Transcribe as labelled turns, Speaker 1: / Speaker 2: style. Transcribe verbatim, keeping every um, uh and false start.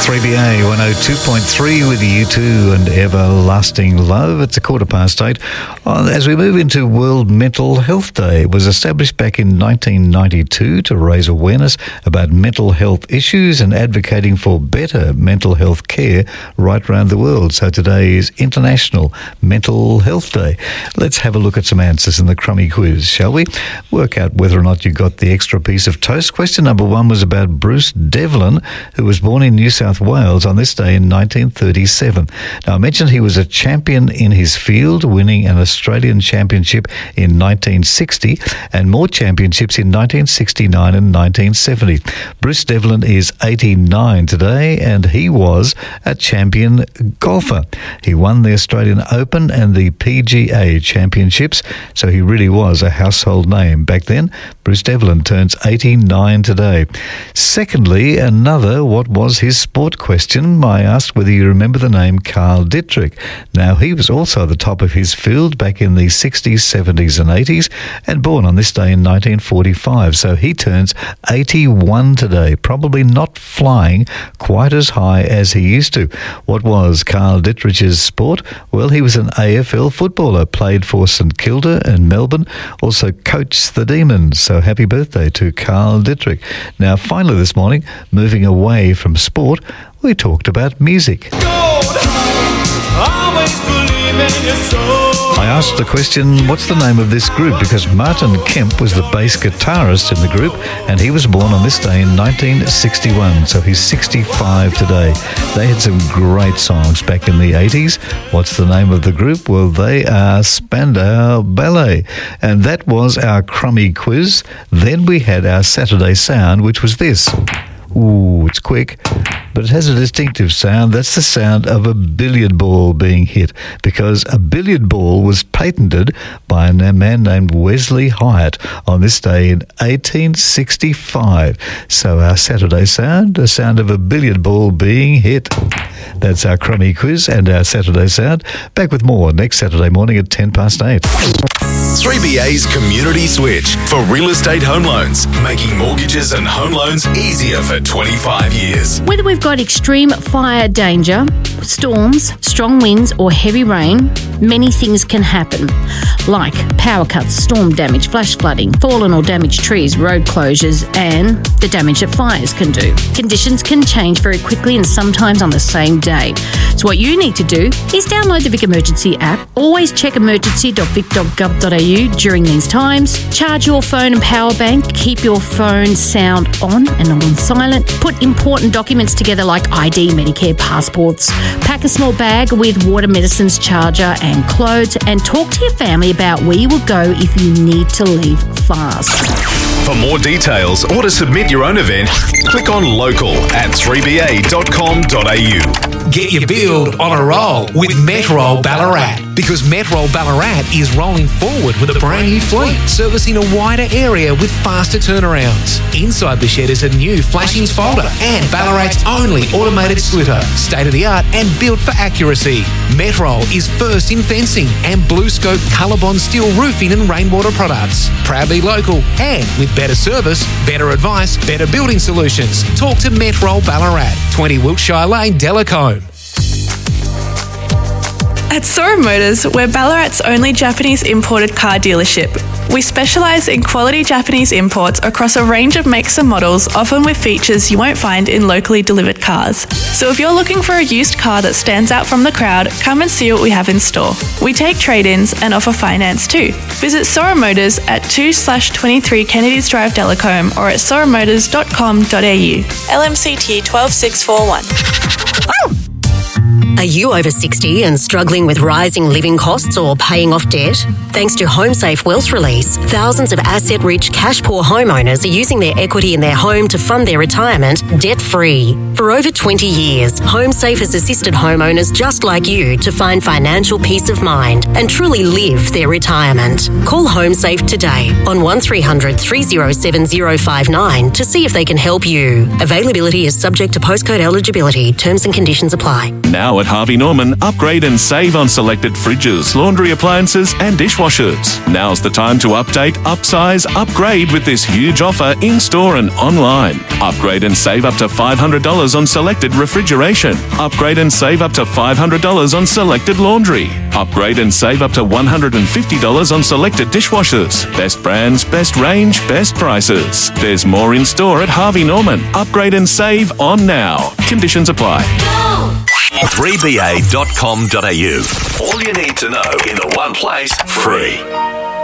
Speaker 1: three B A one oh two point three with U two and Everlasting Love. It's a quarter past eight. As we move into World Mental Health Day, it was established back in nineteen ninety-two to raise awareness about mental health issues and advocating for better mental health care right around the world. So today is International Mental Health Day. Let's have a look at some answers in the crummy quiz, shall we? Work out whether or not you got the extra piece of toast. Question number one was about Bruce Devlin, who was born in New South Wales on this day in nineteen thirty-seven. Now, I mentioned he was a champion in his field, winning an Australian championship in nineteen sixty and more championships in nineteen sixty-nine and nineteen seventy. Bruce Devlin is eighty-nine today, and he was a champion golfer. He won the Australian Open and the P G A championships, so he really was a household name back then. Bruce Devlin turns eighty-nine today. Secondly, another what was his sport question. I asked whether you remember the name Carl Dietrich. Now, he was also the top of his field back in the sixties, seventies and eighties and born on this day in nineteen forty-five. So he turns eighty-one today, probably not flying quite as high as he used to. What was Carl Dietrich's sport? Well, he was an A F L footballer, played for St Kilda and Melbourne, also coached the Demons. So happy birthday to Carl Dietrich. Now, finally this morning, moving away from sport, we talked about music. I asked the question, what's the name of this group? Because Martin Kemp was the bass guitarist in the group, and he was born on this day in nineteen sixty-one, so he's sixty-five today. They had some great songs back in the eighties. What's the name of the group? Well, they are Spandau Ballet. And that was our crummy quiz. Then we had our Saturday sound, which was this. Ooh, it's quick, but it has a distinctive sound. That's the sound of a billiard ball being hit, because a billiard ball was patented by a man named Wesley Hyatt on this day in eighteen sixty-five. So our Saturday sound, the sound of a billiard ball being hit. That's our crummy quiz and our Saturday sound. Back with more next Saturday morning at ten past eight.
Speaker 2: three B A's Community Switch for real estate home loans, making mortgages and home loans easier for twenty-five years.
Speaker 3: Whether we've got extreme fire danger, storms, strong winds or heavy rain, many things can happen, like power cuts, storm damage, flash flooding, fallen or damaged trees, road closures and the damage that fires can do. Conditions can change very quickly and sometimes on the same day. So what you need to do is download the Vic Emergency app. Always check emergency dot vic dot gov dot a u during these times. Charge your phone and power bank. Keep your phone sound on and not on silent. Put important documents together like I D, Medicare, passports. Pack a small bag with water, medicines, charger and clothes, and talk to your family about where you will go if you need to leave fast.
Speaker 2: For more details or to submit your own event, click on local at three b a dot com dot a u.
Speaker 4: Get your build on a roll with Metrol Ballarat, because Metrol Ballarat is rolling forward with a brand new fleet, servicing a wider area with faster turnarounds. Inside the shed is a new flashings folder and Ballarat's only automated slitter, state-of-the-art and built for accuracy. Metrol is first in fencing and BlueScope Colorbond steel roofing and rainwater products. Proudly local and with better service, better advice, better building solutions. Talk to Metrol Ballarat, twenty Wiltshire Lane, Delacombe.
Speaker 5: At Sora Motors, we're Ballarat's only Japanese imported car dealership. We specialise in quality Japanese imports across a range of makes and models, often with features you won't find in locally delivered cars. So if you're looking for a used car that stands out from the crowd, come and see what we have in store. We take trade-ins and offer finance too. Visit Sora Motors at two slash twenty-three Kennedy's Drive, Delacombe, or at sora motors dot com dot a u. L M C T one two six four one.
Speaker 6: Are you over sixty and struggling with rising living costs or paying off debt? Thanks to HomeSafe Wealth Release, thousands of asset-rich, cash-poor homeowners are using their equity in their home to fund their retirement debt-free. For over twenty years, HomeSafe has assisted homeowners just like you to find financial peace of mind and truly live their retirement. Call HomeSafe today on one three hundred three oh seven oh five nine to see if they can help you. Availability is subject to postcode eligibility. Terms and conditions apply.
Speaker 7: Now at at Harvey Norman, upgrade and save on selected fridges, laundry appliances and dishwashers. Now's the time to update, upsize, upgrade with this huge offer in-store and online. Upgrade and save up to five hundred dollars on selected refrigeration. Upgrade and save up to five hundred dollars on selected laundry. Upgrade and save up to one hundred fifty dollars on selected dishwashers. Best brands, best range, best prices. There's more in store at Harvey Norman. Upgrade and save on now. Conditions apply.
Speaker 2: three b a dot com dot a u. All you need to know in the one place, free.